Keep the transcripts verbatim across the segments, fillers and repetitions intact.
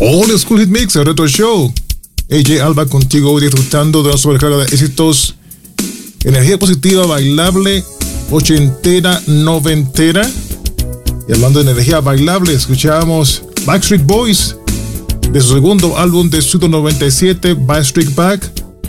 Old School Hit Mix, el Retro Show. A J Alba contigo hoy disfrutando de una sobrecarga de éxitos, energía positiva, bailable, ochentera, noventera. Y hablando de energía bailable, escuchábamos Backstreet Boys de su segundo álbum de estudio noventa y siete, Backstreet Back.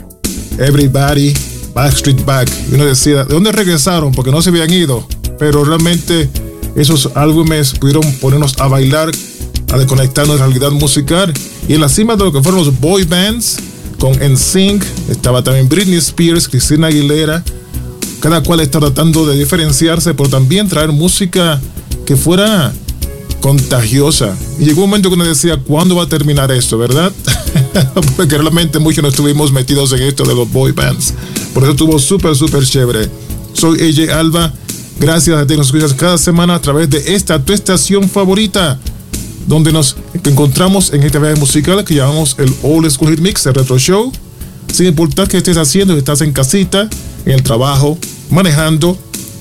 Everybody, Backstreet Back. Y uno decía, ¿de dónde regresaron? Porque no se habían ido. Pero realmente esos álbumes pudieron ponernos a bailar, a desconectarnos de la realidad musical. Y en la cima de lo que fueron los boy bands, con N Sync, estaba también Britney Spears, Christina Aguilera. Cada cual está tratando de diferenciarse, pero también traer música que fuera contagiosa. Y llegó un momento que uno decía, ¿cuándo va a terminar esto, verdad? Porque realmente muchos no estuvimos metidos en esto de los boy bands. Por eso estuvo súper, súper chévere. Soy A J Alba. Gracias a ti que nos escuchas cada semana a través de esta tu estación favorita, donde nos encontramos en este viaje musical que llamamos el Old School Hit Mix, el Retro Show. Sin importar qué estés haciendo, si estás en casita, en el trabajo, manejando,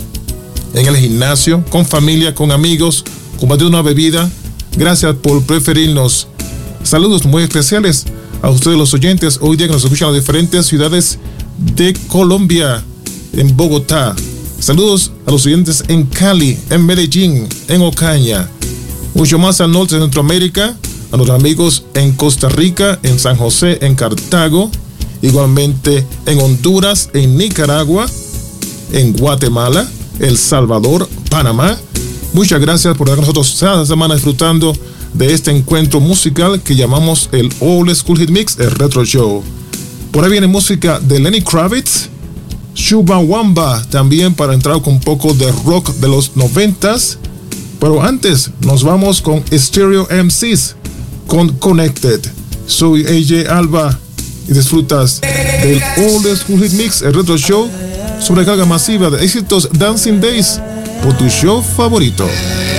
en el gimnasio, con familia, con amigos, compartiendo una bebida. Gracias por preferirnos. Saludos muy especiales a ustedes los oyentes hoy día que nos escuchan en las diferentes ciudades de Colombia, en Bogotá. Saludos a los oyentes en Cali, en Medellín, en Ocaña. Mucho más al norte de Centroamérica, a nuestros amigos en Costa Rica, en San José, en Cartago, igualmente en Honduras, en Nicaragua, en Guatemala, El Salvador, Panamá. Muchas gracias por estar con nosotros cada semana disfrutando de este encuentro musical que llamamos el Old School Hit Mix, el Retro Show. Por ahí viene música de Lenny Kravitz, Chumbawamba, también para entrar con un poco de rock de los noventas. Pero antes nos vamos con Stereo M Cs, con Connected. Soy A J Alba y disfrutas del Old School Hit Mix, el Retro Show, sobrecarga masiva de éxitos Dancing Days por tu show favorito.